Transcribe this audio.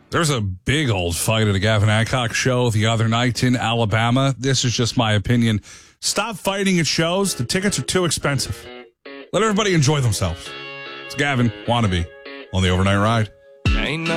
There's a big old fight at a Gavin Hancock show the other night in Alabama. This is just my opinion. Stop fighting at shows. The tickets are too expensive. Let everybody enjoy themselves. It's Gavin, Wannabe, on the Overnight Ride. Ain't